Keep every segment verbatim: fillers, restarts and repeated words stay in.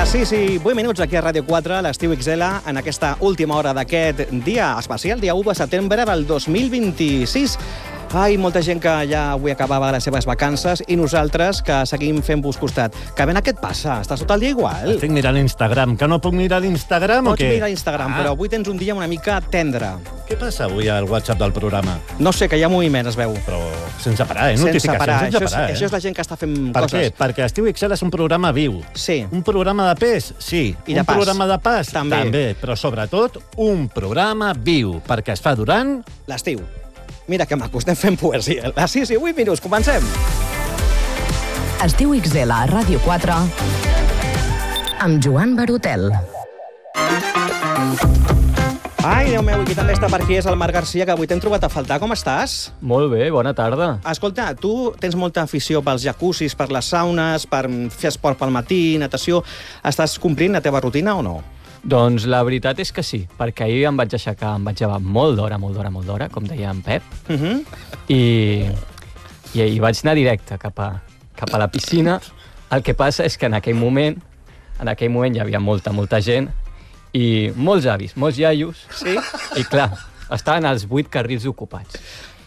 Les sis i vuit minuts aquí a Ràdio quatre, l'Estiu X L, en aquesta última hora d'aquest dia especial, dia u de setembre del dos mil vint-i-sis. Ai, molta gent que ja avui acabava les seves vacances i nosaltres que seguim fent-vos costat. Que ben, què et passa? Estàs tot el dia igual? Estic mirant Instagram. Que no puc mirar l'Instagram o què? Pots mirar Instagram, ah. però avui tens un dia una mica tendre. Què passa avui al WhatsApp del programa? No sé, que hi ha moviment, es veu. Però sense parar, eh? Sense parar. Sense això, parar, és, eh? això és la gent que està fent per coses. Per què? Perquè Estiu X L és un programa viu. Sí. Un programa de pes? Sí. I de un pas. programa de pas? També. També. Però sobretot un programa viu, perquè es fa durant... l'estiu. Mira que maco, estem fent poesia. A sis i vuit minuts, comencem. Estiu X L a Ràdio quatre amb Joan Barotel. Ai, Déu meu, i qui també està per aquí és el Marc Garcia, que avui t'hem trobat a faltar. Com estàs? Molt bé, bona tarda. Escolta, tu tens molta afició pels jacuzzis, per les saunes, per fer esport pel matí, natació. Estàs complint la teva rutina o no? Doncs la veritat és que sí, perquè ahir em vaig aixecar, em vaig llevar molt d'hora, molt d'hora, molt d'hora, com deia en Pep, Uh -huh. i, i, i vaig anar directe cap a, cap a la piscina. El que passa és que en aquell moment, en aquell moment hi havia molta, molta gent, i molts avis, molts iaios, Sí? i clar, estaven els vuit carrils ocupats.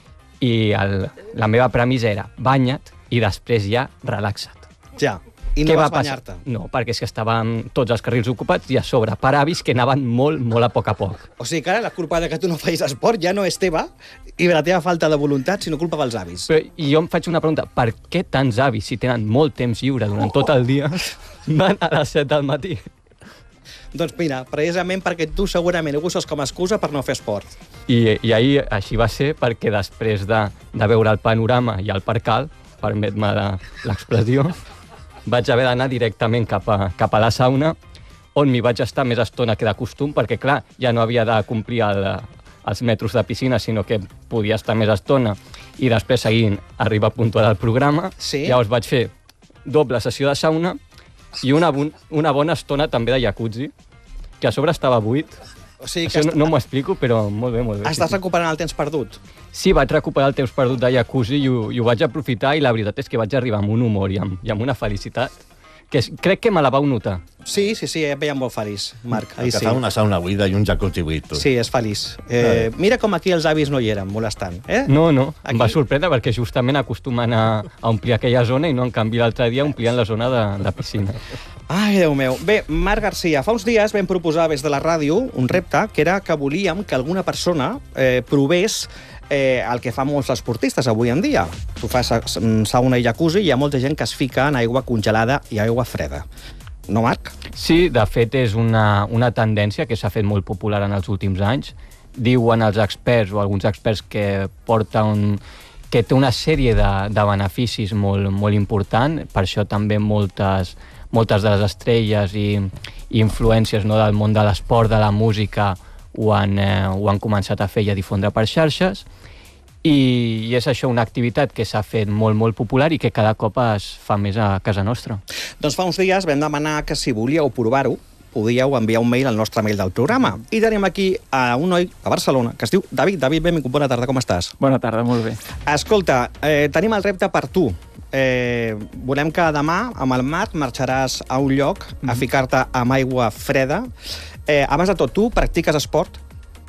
I el, la meva premissa era banya't i després ja relaxa't. Ja. I no Què vas va passar? banyar-te? No, perquè és que estaven tots els carrils ocupats i a sobre per avis que anaven molt, molt a poc a poc. O sigui que ara la culpa de que tu no facis esport ja no és teva i de la teva falta de voluntat, sinó culpa dels avis. Però, I jo em faig una pregunta, per què tants avis, si tenen molt temps lliure durant tot el dia, van a les set del matí? Doncs mira, precisament perquè tu segurament ho uses com a excusa per no fer esport. I, i ahir així va ser perquè després de, de veure el panorama i el percal, permet-me la- l'expressió, vaig haver d'anar directament cap a, cap a la sauna, on m'hi vaig estar més estona que de costum, perquè, clar, ja no havia de complir el, els metres de piscina, sinó que podia estar més estona. I després, seguint, arribar puntual al programa, Sí. llavors vaig fer doble sessió de sauna i una, bon, una bona estona també de jacuzzi, que a sobre estava buit. O sigui que Això no, est- no m'ho explico, però molt bé, molt bé. estàs sí, sí. recuperant el temps perdut. Sí, vaig recuperar el temps perdut de jacuzzi i ho, i ho vaig aprofitar, i la veritat és que vaig arribar amb un humor i amb, i amb una felicitat que és, crec que me la vau notar. Sí, sí, sí, et veiem molt feliç, Marc. El Ahir que sí. fa una sauna buida i un jacuzzi buit, tu. Sí, és feliç. Eh, mira com aquí els avis no hi eren, molestant. Eh? No, no, Aquí? em va sorprendre perquè justament acostumen a, a omplir aquella zona i no, en canvi, l'altre dia omplien la zona de, de piscina. Ai, Déu meu. Bé, Marc Garcia, fa uns dies vam proposar des de la ràdio un repte, que era que volíem que alguna persona eh, provés eh, el que fa molts esportistes avui en dia. Tu fas sauna i jacuzzi i hi ha molta gent que es fica en aigua congelada i aigua freda. No, Marc? Sí, de fet, és una, una tendència que s'ha fet molt popular en els últims anys. Diuen els experts o alguns experts que porta un, que té una sèrie de, de beneficis molt, molt important. Per això també moltes, moltes de les estrelles i, i influències, no, del món de l'esport, de la música, ho han, eh, ho han començat a fer i a difondre per xarxes. I, i és això una activitat que s'ha fet molt, molt popular i que cada cop es fa més a casa nostra. Doncs fa uns dies vam demanar que si volíeu provar-ho, podíeu enviar un mail al nostre mail del programa. I tenim aquí a un noi a Barcelona que es diu David. David, benvingut, bona tarda, com estàs? Bona tarda, molt bé. Escolta, eh, tenim el repte per tu. Eh, volem que demà, amb el Marc, marxaràs a un lloc a ficar-te amb aigua freda. Eh, abans de tot, tu practiques esport?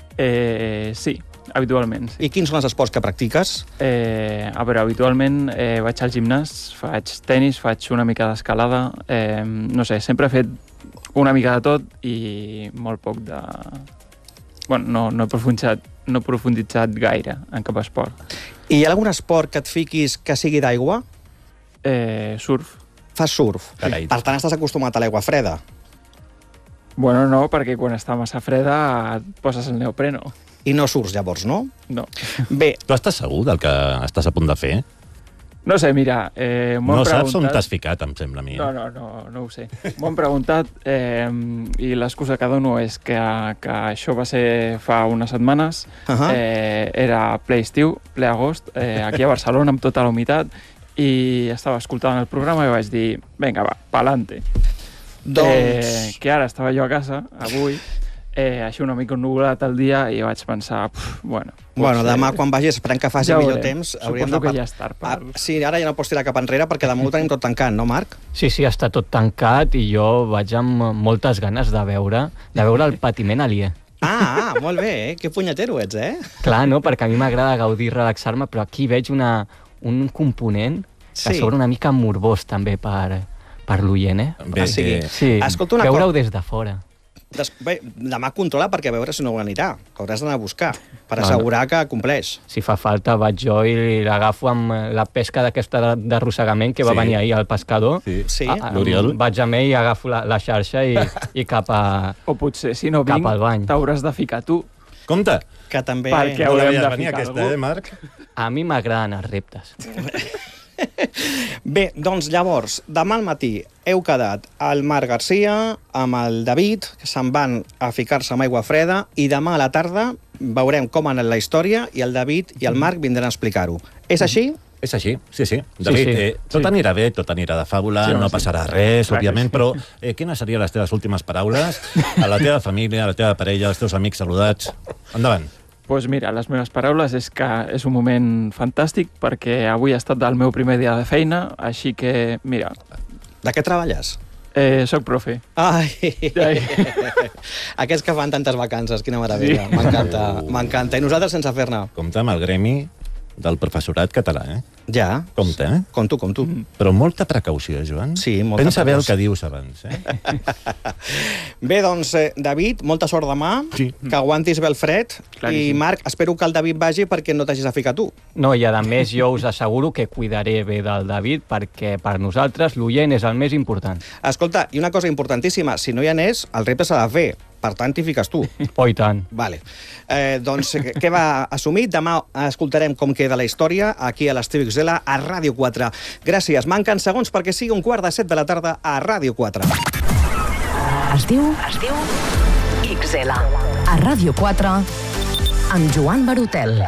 Eh, sí, habitualment. Sí. I quins són els esports que practiques? Eh, a veure, habitualment eh, vaig al gimnàs, faig tenis, faig una mica d'escalada, eh, no sé, sempre he fet una mica de tot i molt poc de... Bueno, no, no, he profunditzat, no he profunditzat gaire en cap esport. I hi ha algun esport que et fiquis que sigui d'aigua? Eh, surf. Fas surf. Carai. Per tant, estàs acostumat a l'aigua freda. Bueno, no, perquè quan està massa freda et poses el neopreno. I no surts, llavors, no? No. Bé, Tu estàs segur del que estàs a punt de fer? No sé, mira, eh, m'ho No han saps on preguntat... t'has ficat, em sembla a mi. No, no, no, no ho sé. M'ho han preguntat eh, i l'excusa que dono és que, que això va ser fa unes setmanes. Ahà. eh, era ple estiu, ple agost, eh, aquí a Barcelona amb tota la humitat, i estava escoltant el programa i vaig dir, vinga, va, pa'lante. doncs... Eh, que ara estava jo a casa, avui, eh, així una mica ennubulat el dia i vaig pensar, pf, bueno... Bueno, demà quan vagis, esperem que faci ja millor veurem. temps. Suposo que ja és tard. Per... Ah, sí, ara ja no pots tirar cap enrere perquè demà ho tenim tot tancat, no, Marc? Sí, sí, està tot tancat i jo vaig amb moltes ganes de veure, de veure el patiment aliè. Ah, ah, molt bé, eh? Que punyetero ets, eh? Clar, no? Perquè a mi m'agrada gaudir, relaxar-me, però aquí veig una, un component que Sí. s'obre una mica morbós també per, per l'oient, eh? Bé, O sigui, eh, Sí, Escolta una veure-ho cosa. des de fora. Des... Bé, demà controla perquè a veure si no ho anirà. Que hauràs d'anar a buscar per No, assegurar que compleix. Si fa falta, vaig jo i l'agafo amb la pesca d'aquesta d'arrossegament que va Sí. venir ahir al pescador. Sí. Sí. Ah, L'Oriol. Vaig amb ell i agafo la, la xarxa i, i cap a... O potser, si no Cap vinc, al bany. t'hauràs de ficar tu. Compte, Que també... Perquè no la haurem veies de venir ficar aquesta, algú. eh, Marc? A mi m'agraden els reptes. Bé, doncs llavors, demà al matí heu quedat el Marc Garcia amb el David, que se'n van a ficar-se amb aigua freda, i demà a la tarda veurem com ha anat la història i el David i el Marc vindran a explicar-ho. És així? És així, sí, sí. David, sí. Eh, tot Sí. anirà bé, tot anirà de fàbula, Sí, home, no sí. passarà res, Clar que òbviament, sí. però eh, quines serien les teves últimes paraules a la teva família, a la teva parella, als teus amics saludats? Endavant. Doncs pues mira, les meves paraules és que és un moment fantàstic perquè avui ha estat el meu primer dia de feina, així que, mira, De què treballes? eh, soc profe. Ai! Ai. Aquests que fan tantes vacances, quina meravella. Sí. M'encanta, m'encanta. I nosaltres sense fer-ne. Compte amb el gremi del professorat català, eh? Ja. Compte, eh? Com tu, com tu. Però molta precaució, Joan. Sí, molta Pensa bé el precaució. que dius abans, eh? Bé, doncs, eh, David, molta sort demà, Sí. que aguantis bé el fred, Clar que i sí. Marc, espero que el David vagi perquè no t'hagis de ficar tu. No, i a més jo us asseguro que cuidaré bé del David perquè per nosaltres l'oient és el més important. Escolta, i una cosa importantíssima, si no hi anés, el repte s'ha de fer, per tant t'hi fiques tu. Oh, i tant. Vale. Eh, doncs, què- què va assumit? Demà escoltarem com queda la història aquí a l'Estiu X L a Ràdio quatre. Gràcies. Manquen segons perquè sigui un quart de set de la tarda a Ràdio quatre. Es diu... Es diu... X L. A Ràdio quatre, amb Joan Barutel.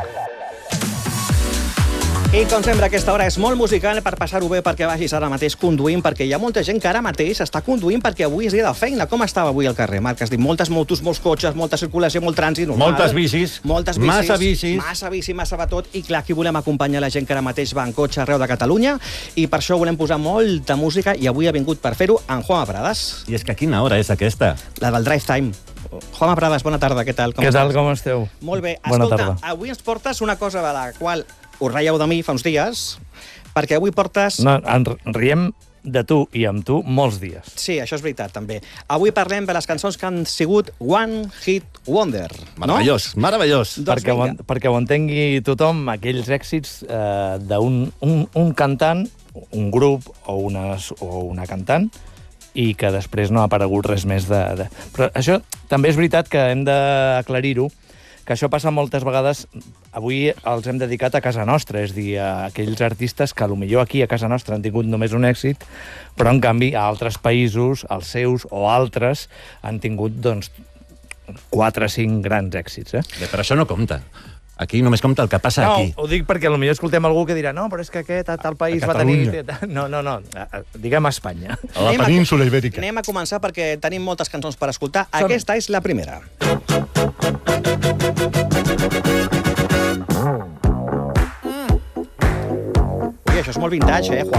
I com sempre, aquesta hora és molt musical per passar-ho bé perquè vagis ara mateix conduint, perquè hi ha molta gent que ara mateix està conduint perquè avui és dia de feina. Com estava avui al carrer, Marc? Has dit moltes motos, molts cotxes, molta circulació, molt trànsit. Normal. Moltes bicis, Moltes bicis. massa bicis. Massa bici, massa de tot. I clar, aquí volem acompanyar la gent que ara mateix va en cotxe arreu de Catalunya i per això volem posar molta música i avui ha vingut per fer-ho en Juanma Prades, I és que quina hora és aquesta? la del Drive Time. Juanma Prades, bona tarda, què tal? Com Què tal, estàs? com esteu? Molt bé. Bona Escolta, tarda. avui ens portes una cosa de la qual us reieu de mi fa uns dies, perquè avui portes... No, en riem de tu i amb tu molts dies. Sí, això és veritat, també. Avui parlem de les cançons que han sigut One Hit Wonder, no? Meravellós, meravellós. Doncs perquè, ho, vinga. en- perquè ho entengui tothom, aquells èxits eh, d'un un, un cantant, un grup o una, o una cantant, i que després no ha aparegut res més de... de... Però això també és veritat que hem d'aclarir-ho, que això passa moltes vegades. Avui els hem dedicat a casa nostra, és a dir, a aquells artistes que potser aquí a casa nostra han tingut només un èxit, però en canvi a altres països, els seus o altres, han tingut doncs quatre o cinc grans èxits. Eh? Bé, però això no compta. Aquí només compta el que passa No, aquí. ho dic perquè potser escoltem algú que dirà no, però és que aquest a tal país A va tenir... Catalunya. No, no, no, a- a- diguem a Espanya. A la Anem a- península ibèrica. Anem a començar perquè tenim moltes cançons per escoltar. Som-hi. Aquesta és la primera. Ui, això és molt vintage, eh, Juan?